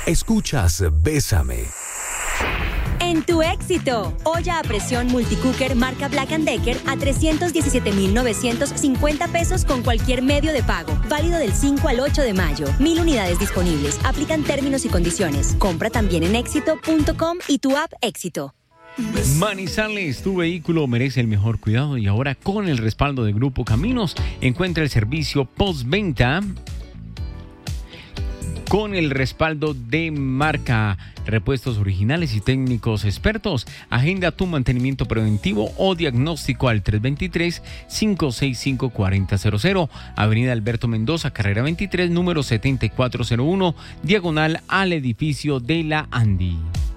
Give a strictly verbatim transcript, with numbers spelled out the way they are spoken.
Escuchas Bésame. En tu éxito, olla a presión multicooker marca Black and Decker a trescientos diecisiete mil novecientos cincuenta pesos con cualquier medio de pago. Válido del cinco al ocho de mayo. Mil unidades disponibles. Aplican términos y condiciones. Compra también en éxito punto com y tu app Éxito. Manizales, tu vehículo merece el mejor cuidado y ahora con el respaldo de Grupo Caminos encuentra el servicio postventa con el respaldo de marca, repuestos originales y técnicos expertos. Agenda tu mantenimiento preventivo o diagnóstico al tres dos tres, cinco seis cinco, cuatro cero cero cero, Avenida Alberto Mendoza, carrera veintitrés, número setenta y cuatro cero uno, diagonal al edificio de la Andi.